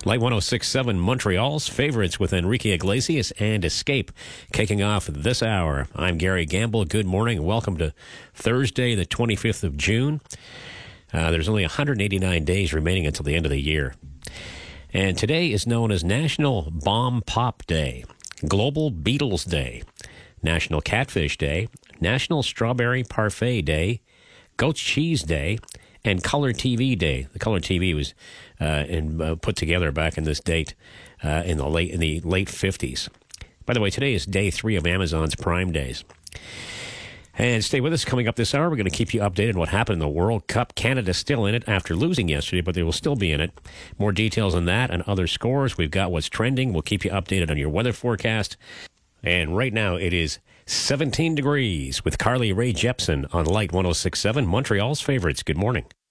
Light 106.7, Montreal's favorites with Enrique Iglesias and Escape kicking off this hour. I'm Gary Gamble. Good morning and welcome to Thursday, the 25th of June. There's only 189 days remaining until the end of the year. And today is known as National Bomb Pop Day, Global Beatles Day, National Catfish Day, National Strawberry Parfait Day, Goat's Cheese Day, and Color TV Day. The Color TV was put together back in this date in the late 50s. By the way, today is day 3 of Amazon's Prime Days. And stay with us. Coming up this hour, we're going to keep you updated on what happened in the World Cup. Canada's still in it after losing yesterday, but they will still be in it. More details on that and other scores. We've got what's trending. We'll keep you updated on your weather forecast. And right now, it is 17 degrees with Carly Rae Jepsen on Light 106.7, Montreal's favorites. Good morning.